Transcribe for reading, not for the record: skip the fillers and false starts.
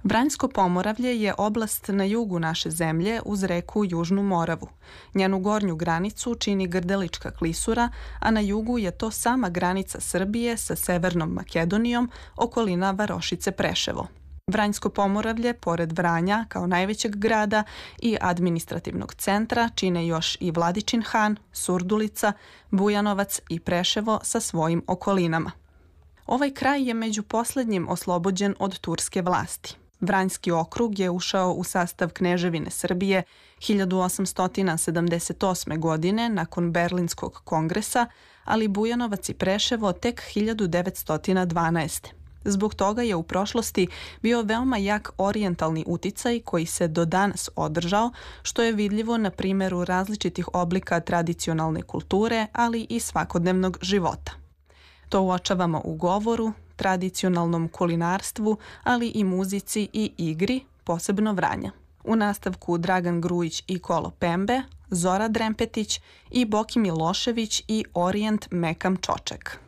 Vranjsko Pomoravlje je oblast na jugu naše zemlje uz reku Južnu Moravu. Njenu gornju granicu čini Grdelička klisura, a na jugu je to sama granica Srbije sa Severnom Makedonijom, okolina Varošice Preševo. Vranjsko Pomoravlje, pored Vranja kao najvećeg grada i administrativnog centra, čine još i Vladičin Han, Surdulica, Bujanovac i Preševo sa svojim okolinama. Ovaj kraj je među poslednjim oslobođen od turske vlasti. Vranjski okrug je ušao u sastav Kneževine Srbije 1878. godine nakon Berlinskog kongresa, ali Bujanovac i Preševo tek 1912. Zbog toga je u prošlosti bio veoma jak orijentalni uticaj koji se do danas održao, što je vidljivo na primjeru različitih oblika tradicionalne kulture, ali i svakodnevnog života. To uočavamo u govoru, tradicionalnom kulinarstvu, ali i muzici i igri, posebno Vranja. U nastavku Dragan Grujić i Kolo Pembe, Zora Drempetić i Boki Milošević i Orijent Mekam Čoček.